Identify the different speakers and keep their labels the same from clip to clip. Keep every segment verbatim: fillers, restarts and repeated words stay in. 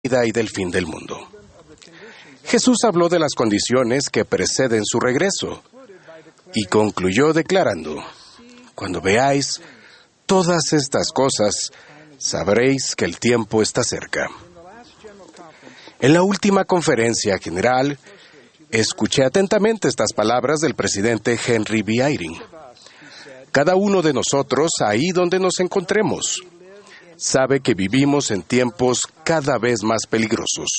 Speaker 1: vida y del fin del mundo. Jesús habló de las condiciones que preceden su regreso y concluyó declarando: cuando veáis todas estas cosas, sabréis que el tiempo está cerca. En la última conferencia general, escuché atentamente estas palabras del presidente Henry B. Eyring. Cada uno de nosotros, ahí donde nos encontremos, sabe que vivimos en tiempos cada vez más peligrosos.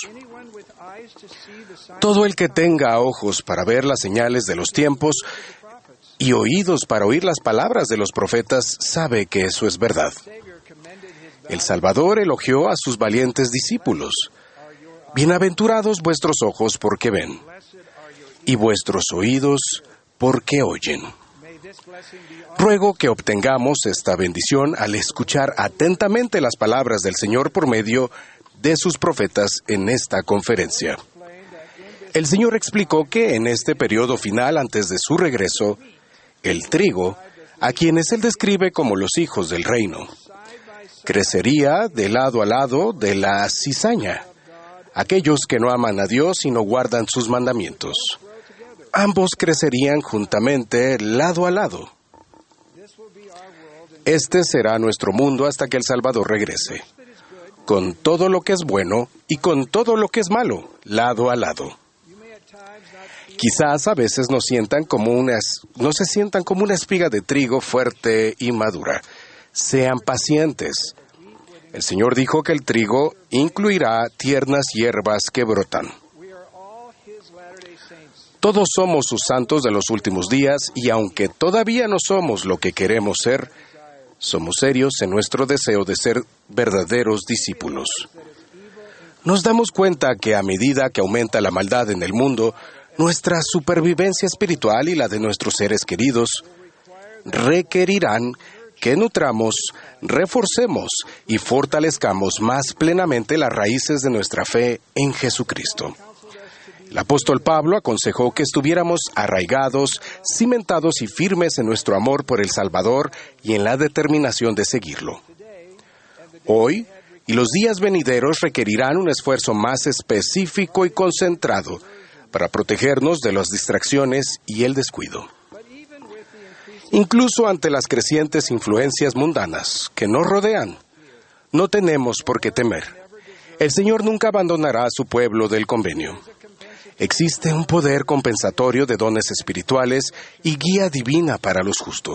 Speaker 1: Todo el que tenga ojos para ver las señales de los tiempos y oídos para oír las palabras de los profetas sabe que eso es verdad. El Salvador elogió a sus valientes discípulos. Bienaventurados vuestros ojos porque ven, y vuestros oídos porque oyen. Ruego que obtengamos esta bendición al escuchar atentamente las palabras del Señor por medio de sus profetas en esta conferencia. El Señor explicó que en este periodo final antes de su regreso, el trigo, a quienes Él describe como los hijos del reino, crecería de lado a lado de la cizaña, aquellos que no aman a Dios y no guardan sus mandamientos. Ambos crecerían juntamente lado a lado. Este será nuestro mundo hasta que el Salvador regrese, con todo lo que es bueno y con todo lo que es malo, lado a lado. Quizás a veces nos sientan como unas, no se sientan como una espiga de trigo fuerte y madura. Sean pacientes. El Señor dijo que el trigo incluirá tiernas hierbas que brotan. Todos somos sus santos de los últimos días y aunque todavía no somos lo que queremos ser, somos serios en nuestro deseo de ser verdaderos discípulos. Nos damos cuenta que a medida que aumenta la maldad en el mundo, nuestra supervivencia espiritual y la de nuestros seres queridos requerirán que nutramos, reforcemos y fortalezcamos más plenamente las raíces de nuestra fe en Jesucristo. El apóstol Pablo aconsejó que estuviéramos arraigados, cimentados y firmes en nuestro amor por el Salvador y en la determinación de seguirlo. Hoy y los días venideros requerirán un esfuerzo más específico y concentrado para protegernos de las distracciones y el descuido. Incluso ante las crecientes influencias mundanas que nos rodean, no tenemos por qué temer. El Señor nunca abandonará a su pueblo del convenio. Existe un poder compensatorio de dones espirituales y guía divina para los justos.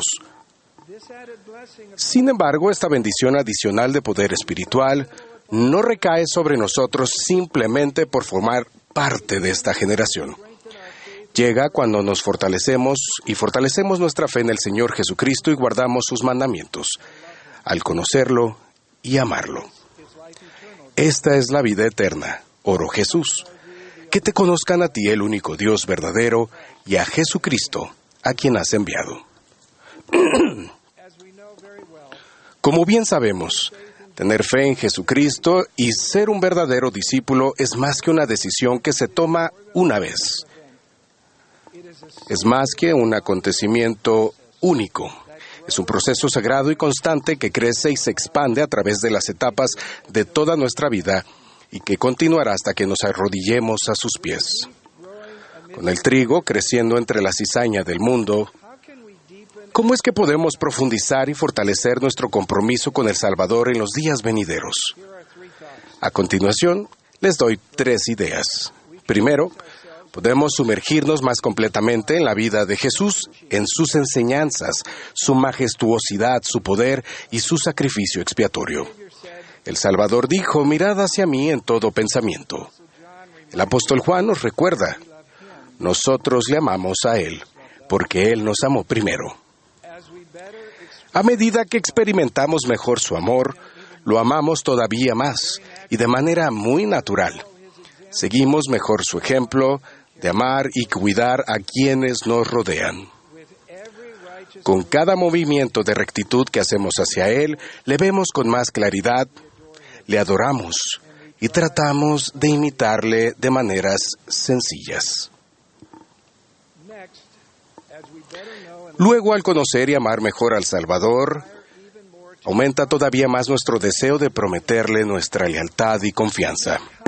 Speaker 1: Sin embargo, esta bendición adicional de poder espiritual no recae sobre nosotros simplemente por formar parte de esta generación. Llega cuando nos fortalecemos y fortalecemos nuestra fe en el Señor Jesucristo y guardamos sus mandamientos, al conocerlo y amarlo. Esta es la vida eterna, oro Jesús. Que te conozcan a ti, el único Dios verdadero, y a Jesucristo, a quien has enviado. Como bien sabemos, tener fe en Jesucristo y ser un verdadero discípulo es más que una decisión que se toma una vez. Es más que un acontecimiento único. Es un proceso sagrado y constante que crece y se expande a través de las etapas de toda nuestra vida y que continuará hasta que nos arrodillemos a sus pies. Con el trigo creciendo entre la cizaña del mundo, ¿cómo es que podemos profundizar y fortalecer nuestro compromiso con el Salvador en los días venideros? A continuación, les doy tres ideas. Primero, podemos sumergirnos más completamente en la vida de Jesús, en sus enseñanzas, su majestuosidad, su poder y su sacrificio expiatorio. El Salvador dijo: mirad hacia mí en todo pensamiento. El apóstol Juan nos recuerda: nosotros le amamos a Él, porque Él nos amó primero. A medida que experimentamos mejor su amor, lo amamos todavía más y de manera muy natural. Seguimos mejor su ejemplo de amar y cuidar a quienes nos rodean. Con cada movimiento de rectitud que hacemos hacia Él, le vemos con más claridad, le adoramos y tratamos de imitarle de maneras sencillas. Luego, al conocer y amar mejor al Salvador, aumenta todavía más nuestro deseo de prometerle nuestra lealtad y confianza.